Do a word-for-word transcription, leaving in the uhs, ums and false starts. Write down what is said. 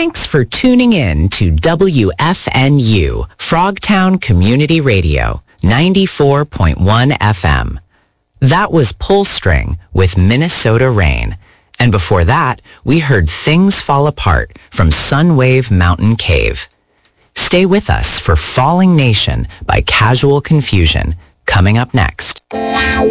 Thanks for tuning in to W F N U, Frogtown Community Radio, ninety-four point one F M. That was Pull String with Minnesota Rain. And before that, we heard Things Fall Apart from Sunwave Mountain Cave. Stay with us for Falling Nation by Casual Confusion, coming up next.